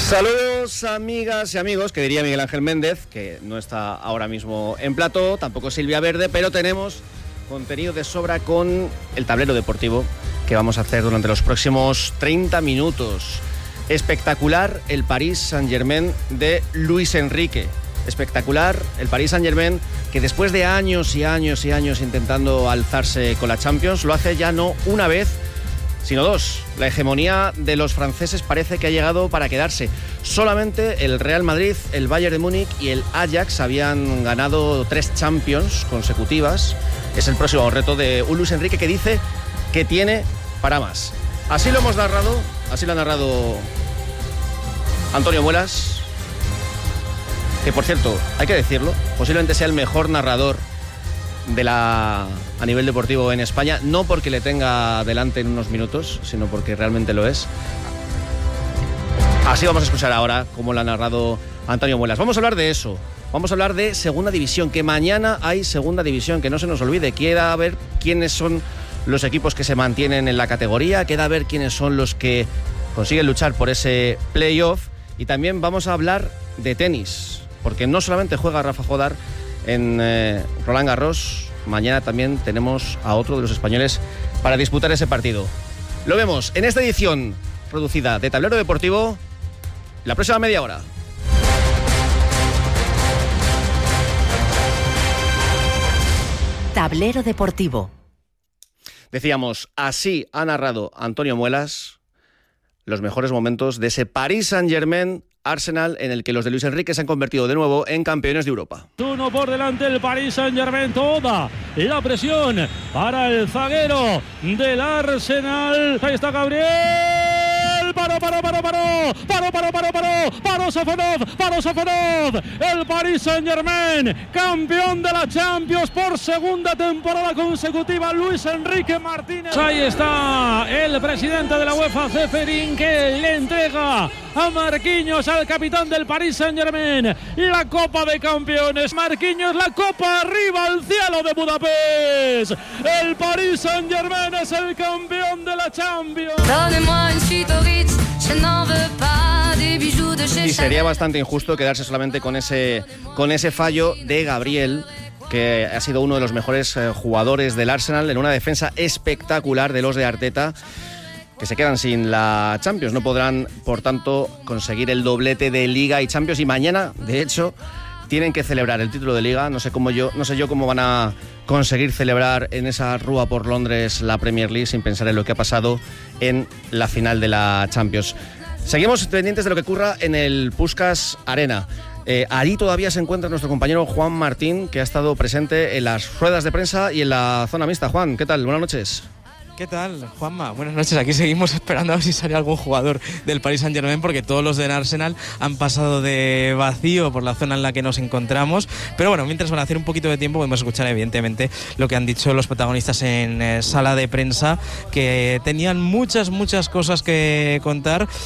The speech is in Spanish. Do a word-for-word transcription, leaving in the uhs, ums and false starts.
Saludos, amigas y amigos, que diría Miguel Ángel Méndez, que no está ahora mismo en plató, tampoco Silvia Verde, pero tenemos contenido de sobra con el tablero deportivo que vamos a hacer durante los próximos treinta minutos. Espectacular el Paris Saint-Germain de Luis Enrique. Espectacular el Paris Saint-Germain, que después de años y años y años intentando alzarse con la Champions, lo hace ya no una vez, sino dos. La hegemonía de los franceses parece que ha llegado para quedarse. Solamente el Real Madrid, el Bayern de Múnich y el Ajax habían ganado tres Champions consecutivas. Es el próximo reto de un Luis Enrique que dice que tiene para más. Así lo hemos narrado, así lo ha narrado Antonio Muelas, que por cierto, hay que decirlo, posiblemente sea el mejor narrador de la a nivel deportivo en España, no porque le tenga delante en unos minutos, sino porque realmente lo es. Así vamos a escuchar ahora cómo lo ha narrado Antonio Muelas. Vamos a hablar de eso, vamos a hablar de Segunda División, que mañana hay Segunda División, que no se nos olvide. Queda ver quiénes son los equipos que se mantienen en la categoría, queda ver quiénes son los que consiguen luchar por ese playoff, y también vamos a hablar de tenis, porque no solamente juega Rafa Jodar en eh, Roland Garros, mañana también tenemos a otro de los españoles para disputar ese partido. Lo vemos en esta edición producida de Tablero Deportivo la próxima media hora. Tablero Deportivo. Decíamos, así ha narrado Antonio Muelas los mejores momentos de ese Paris Saint-Germain Arsenal, en el que los de Luis Enrique se han convertido de nuevo en campeones de Europa. Uno por delante el Paris Saint-Germain, toda la presión para el zaguero del Arsenal. Ahí está Gabriel. Paró, paró, paró, paró. Paró, paró, paró, paró. Paró Sofonov, paró Sofonov. El Paris Saint-Germain, campeón de la Champions por segunda temporada consecutiva, Luis Enrique Martínez. Ahí está el presidente de la UEFA, Ceferin, que le entrega a Marquinhos, al capitán del Paris Saint-Germain, la Copa de Campeones. Marquinhos, la Copa arriba al cielo de Budapest. El Paris Saint-Germain es el campeón de la Champions. Y sería bastante injusto quedarse solamente con ese, con ese fallo de Gabriel, que ha sido uno de los mejores eh, jugadores del Arsenal, en una defensa espectacular de los de Arteta, que se quedan sin la Champions. No podrán, por tanto, conseguir el doblete de Liga y Champions. Y mañana, de hecho, tienen que celebrar el título de Liga. No sé cómo yo, no sé yo cómo van a conseguir celebrar en esa rúa por Londres la Premier League sin pensar en lo que ha pasado en la final de la Champions. Seguimos pendientes de lo que ocurra en el Puskás Arena. Eh, allí todavía se encuentra nuestro compañero Juan Martín, que ha estado presente en las ruedas de prensa y en la zona mixta. Juan, ¿qué tal? Buenas noches. ¿Qué tal, Juanma? Buenas noches. Aquí seguimos esperando a ver si sale algún jugador del Paris Saint-Germain, porque todos los del Arsenal han pasado de vacío por la zona en la que nos encontramos. Pero bueno, mientras van a hacer un poquito de tiempo, podemos escuchar evidentemente lo que han dicho los protagonistas en eh, sala de prensa, que tenían muchas, muchas cosas que contar